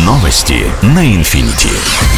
Новости на Infinity.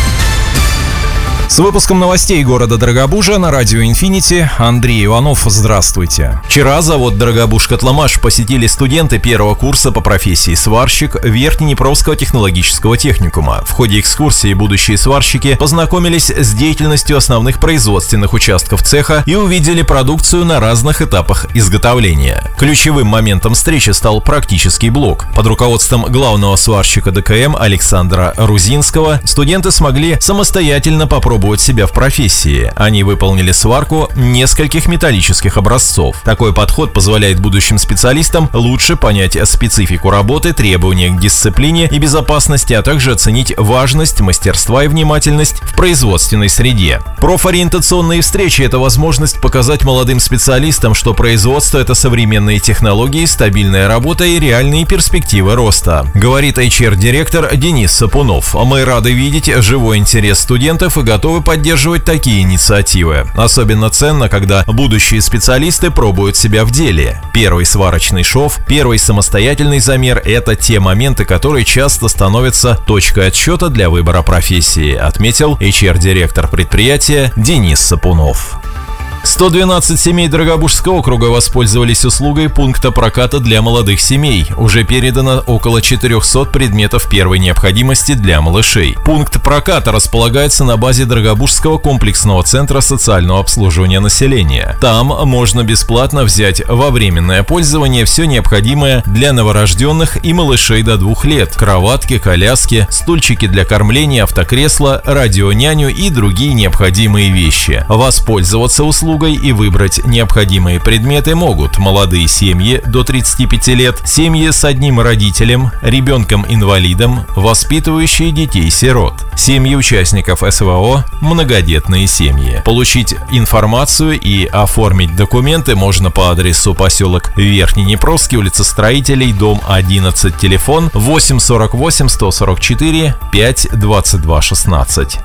С выпуском новостей города Дорогобужа на радио Infinity Андрей Иванов. Здравствуйте. Вчера завод «Дорогобуж-Котломаш» посетили студенты первого курса по профессии сварщик Верхнеднепровского технологического техникума. В ходе экскурсии будущие сварщики познакомились с деятельностью основных производственных участков цеха и увидели продукцию на разных этапах изготовления. Ключевым моментом встречи стал практический блок. Под руководством главного сварщика ДКМ Александра Рузинского студенты смогли самостоятельно попробовать себя в профессии. Они выполнили сварку нескольких металлических образцов. Такой подход позволяет будущим специалистам лучше понять специфику работы, требования к дисциплине и безопасности, а также оценить важность мастерства и внимательность в производственной среде. Профориентационные встречи – это возможность показать молодым специалистам, что производство – это современные технологии, стабильная работа и реальные перспективы роста, говорит HR-директор Денис Сапунов. Мы рады видеть живой интерес студентов и готовы поддерживать такие инициативы. Особенно ценно, когда будущие специалисты пробуют себя в деле. Первый сварочный шов, первый самостоятельный замер – это те моменты, которые часто становятся точкой отсчета для выбора профессии, отметил HR-директор предприятия Денис Сапунов. 112 семей Дорогобужского округа воспользовались услугой пункта проката для молодых семей. Уже передано около 400 предметов первой необходимости для малышей. Пункт проката располагается на базе Дорогобужского комплексного центра социального обслуживания населения. Там можно бесплатно взять во временное пользование все необходимое для новорожденных и малышей до 2 лет: кроватки, коляски, стульчики для кормления, автокресла, радионяню и другие необходимые вещи. Воспользоваться услугой и выбрать необходимые предметы могут молодые семьи до 35 лет, семьи с одним родителем, ребенком-инвалидом, воспитывающие детей-сирот, семьи участников СВО, многодетные семьи. Получить информацию и оформить документы можно по адресу поселок Верхнеднепровский, улица Строителей, дом 11, телефон 848 144 5 22 16.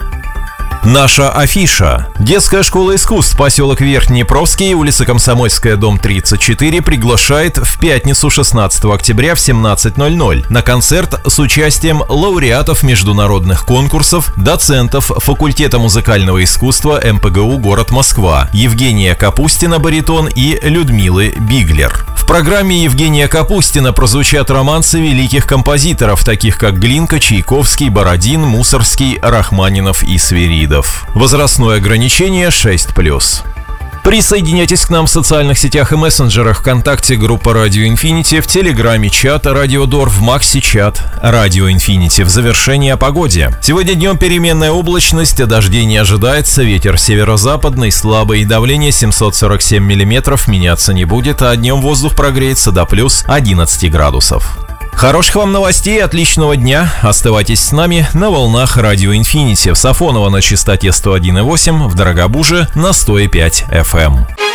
Наша афиша. Детская школа искусств поселок Верхнеднепровский, улица Комсомольская, дом 34 приглашает в пятницу 16 октября в 17:00 на концерт с участием лауреатов международных конкурсов, доцентов факультета музыкального искусства МПГУ город Москва Евгения Капустина, баритон, и Людмилы Биглер. В программе Евгения Капустина прозвучат романсы великих композиторов, таких как Глинка, Чайковский, Бородин, Мусоргский, Рахманинов и Свиридов. Возрастное ограничение 6+. Присоединяйтесь к нам в социальных сетях и мессенджерах: ВКонтакте, группа Радио Infinity, в Телеграме чат Радио Дор, в Макси чат Радио Infinity. В завершение о погоде. Сегодня днем переменная облачность, дождей не ожидается, ветер северо-западный, слабый, давление 747 мм меняться не будет, а днем воздух прогреется до плюс 11 градусов. Хороших вам новостей, отличного дня. Оставайтесь с нами на волнах Радио Infinity. В Сафоново на частоте 101,8, в Дорогобуже на 105 FM.